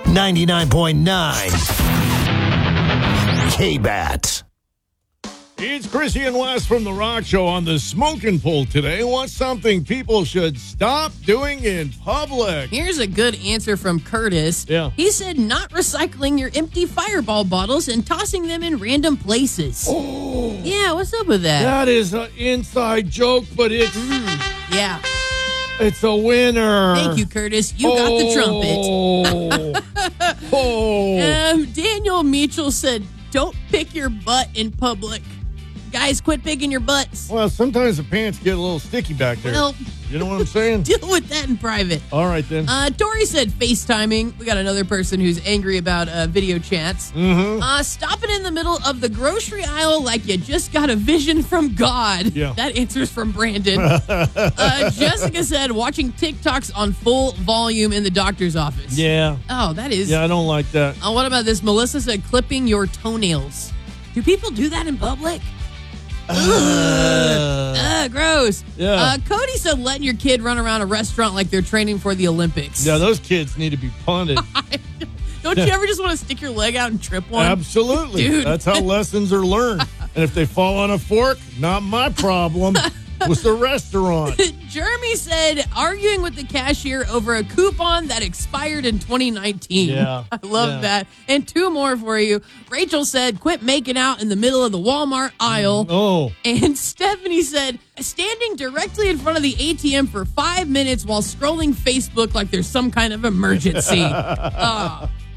99.9 K-Bat. It's Chrissy and Wes from The Rock Show on the Smoking Pool today. What's something people should stop doing in public? Here's a good answer from Curtis. Yeah. He said not recycling your empty Fireball bottles and tossing them in random places. Oh, Yeah, what's up with that? that is an inside joke, but Yeah. it's a winner. Thank you, Curtis. You got the trumpet. Oh. Daniel Meachel said, don't pick your butt in public. Guys, quit picking your butts. Well, sometimes the pants get a little sticky back there. Well, You know what I'm saying? deal with that in private. All right, then. Tori said FaceTiming. We got another person who's angry about video chats. Mm-hmm. Stopping in the middle of the grocery aisle like you just got a vision from God. Yeah. That answer's from Brandon. Jessica said watching TikToks on full volume in the doctor's office. Yeah. Oh, that is. Yeah, I don't like that. What about this? Melissa said clipping your toenails. Do people do that in public? Gross. Yeah. Cody said letting your kid run around a restaurant like they're training for the Olympics. Yeah, those kids need to be punted. Don't you ever just want to stick your leg out and trip one? Absolutely. Dude. That's how lessons are learned. And if they fall on a fork, not my problem. With the restaurant. Jeremy said arguing with the cashier over a coupon that expired in 2019. Yeah. I love that. And two more for you. Rachel said quit making out in the middle of the Walmart aisle. Oh. And Stephanie said standing directly in front of the ATM for 5 minutes while scrolling Facebook like there's some kind of emergency.